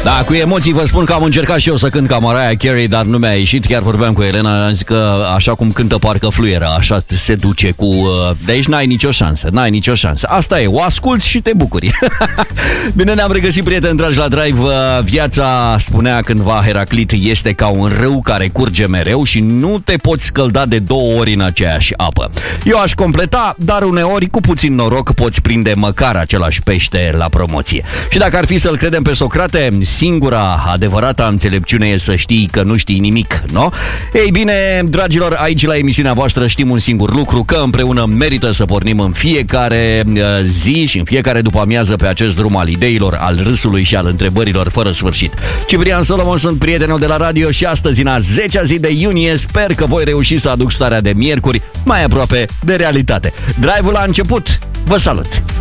Da, cu emoții vă spun că am încercat și eu să cânt ca Mariah Carey, dar nu mi-a ieșit. Chiar vorbeam cu Elena, am zis că așa cum cântă parcă fluieră, așa se duce cu... De aici n-ai nicio șansă, n-ai nicio șansă. Asta e, o asculți și te bucuri. Bine, ne-am regăsit, prieteni dragi la Drive. Viața, spunea cândva Heraclit, este ca un râu care curge mereu și nu te poți scălda de 2 ori în aceeași apă. Eu aș completa, dar uneori cu puțin noroc poți prinde măcar același pește la promoție. Și dacă ar fi să-l credem pe Socrate, singura adevărată înțelepciune e să știi că nu știi nimic, nu? Ei bine, dragilor, aici la emisiunea voastră știm un singur lucru, că împreună merită să pornim în fiecare zi și în fiecare după-amiază pe acest drum al ideilor, al râsului și al întrebărilor fără sfârșit. Ciprian Solomon sunt prietenul de la radio și astăzi, în a 10-a zi de iunie, sper că voi reuși să aduc starea de miercuri mai aproape de realitate. Drive-ul a început! Vă salut!